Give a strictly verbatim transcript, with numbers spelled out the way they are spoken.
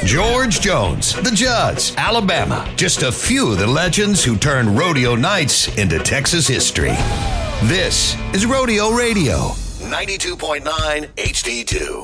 George Jones, the Judds, Alabama. Just a few of the legends who turned rodeo nights into Texas history. This is Rodeo Radio, ninety-two point nine H D two.